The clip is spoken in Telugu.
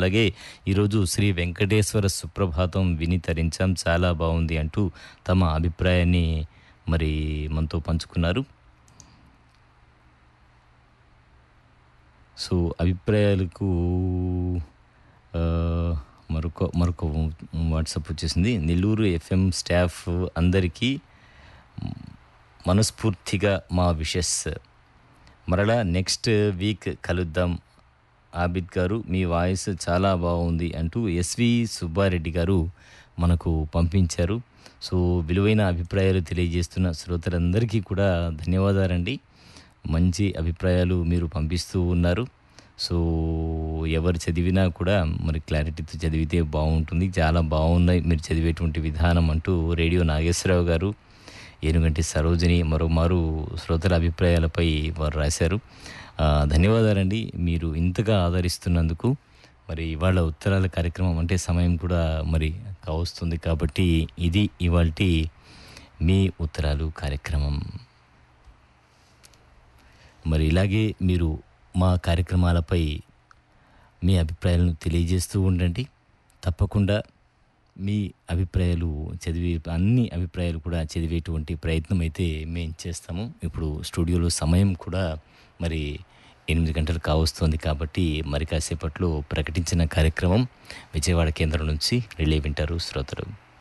అలాగే ఈరోజు శ్రీ వెంకటేశ్వర సుప్రభాతం విని తరించాం చాలా బాగుంది అంటూ తమ అభిప్రాయాన్ని మరి మనతో పంచుకున్నారు. సో అభిప్రాయాలకు ఆహ్, మరొక వాట్సాప్ వచ్చేసింది. నెల్లూరు ఎఫ్ఎం స్టాఫ్ అందరికీ మనస్ఫూర్తిగా మా విషెస్. మరలా నెక్స్ట్ వీక్ కలుద్దాం. ఆబిద్ గారు మీ వాయిస్ చాలా బాగుంది అంటూ ఎస్వి సుబ్బారెడ్డి గారు మనకు పంపించారు. సో విలువైన అభిప్రాయాలు తెలియజేస్తున్న శ్రోతలందరికీ కూడా ధన్యవాదాలండి. మంచి అభిప్రాయాలు మీరు పంపిస్తూ ఉన్నారు. సో ఎవరు చదివినా కూడా మరి క్లారిటీతో చదివితే బాగుంటుంది. చాలా బాగున్నాయి మీరు చదివేటువంటి విధానం అంటూ రేడియో నాగేశ్వరరావు గారు, ఏనుగంటి సరోజిని మరోమారు శ్రోతల అభిప్రాయాలపై వారు రాశారు. ధన్యవాదాలండి మీరు ఇంతగా ఆదరిస్తున్నందుకు. మరి ఇవాళ ఉత్తరాల కార్యక్రమం అంటే సమయం కూడా మరి కావస్తుంది కాబట్టి ఇది ఇవాల్టి మీ ఉత్తరాలు కార్యక్రమం. మరి ఇలాగే మీరు మా కార్యక్రమాలపై మీ అభిప్రాయాలను తెలియజేస్తూ ఉండండి. తప్పకుండా మీ అభిప్రాయాలు అన్ని అభిప్రాయాలు కూడా చదివేటువంటి ప్రయత్నం అయితే మేము చేస్తాము. ఇప్పుడు స్టూడియోలో సమయం కూడా మరి 8 గంటలు కావస్తుంది కాబట్టి మరి కాసేపట్లో ప్రకటించిన కార్యక్రమం విజయవాడ కేంద్రం నుంచి రిలే వింటారు శ్రోతలు.